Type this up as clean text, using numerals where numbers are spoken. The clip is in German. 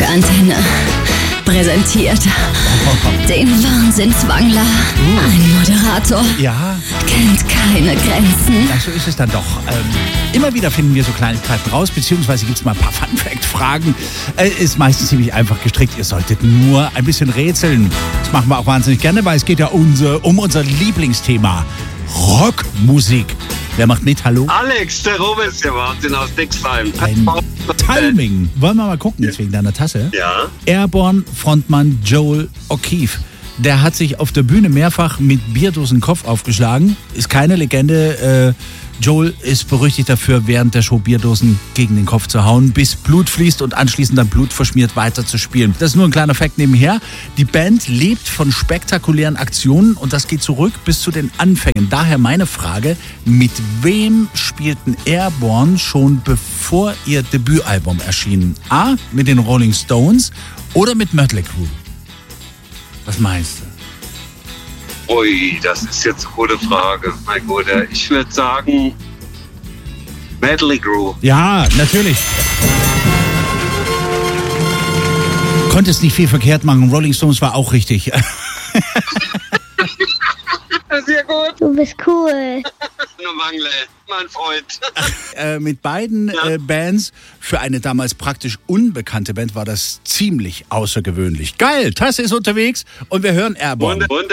Antenne präsentiert den Wahnsinnswangler. Ein Moderator Ja, kennt keine Grenzen. ja, so ist es dann doch. Immer wieder finden wir so Kleinigkeiten raus, beziehungsweise gibt es mal ein paar Fun-Fact-Fragen. Ist meistens ziemlich einfach gestrickt. Ihr solltet nur ein bisschen rätseln. Das machen wir auch wahnsinnig gerne, weil es geht ja um unser Lieblingsthema. Rockmusik. Wer macht mit? Hallo? Alex, der Robert ist der Wahnsinn aus Dixheim. Ein Timing. Wollen wir mal gucken jetzt wegen deiner Tasse? Ja. Airborne-Frontmann Joel O'Keefe. Der hat sich auf der Bühne mehrfach mit Bierdosen den Kopf aufgeschlagen. Ist keine Legende. Joel ist berüchtigt dafür, während der Show Bierdosen gegen den Kopf zu hauen, bis Blut fließt und anschließend dann blutverschmiert weiter zu spielen. Das ist nur ein kleiner Fakt nebenher. Die Band lebt von spektakulären Aktionen und das geht zurück bis zu den Anfängen. Daher meine Frage, mit wem spielten Airborne schon bevor ihr Debütalbum erschien? A, mit den Rolling Stones oder mit Mötley Crüe? Was meinst du? Ui, das ist jetzt eine gute Frage, mein Guter. Ich würde sagen, Mötley Crüe. Ja, natürlich. Konntest nicht viel verkehrt machen. Rolling Stones war auch richtig. Sehr gut. Du bist cool. Nur Mangle, mein Freund. Mit beiden Bands, für eine damals praktisch unbekannte Band, war das ziemlich außergewöhnlich. Geil, Tasse ist unterwegs und wir hören Airborne.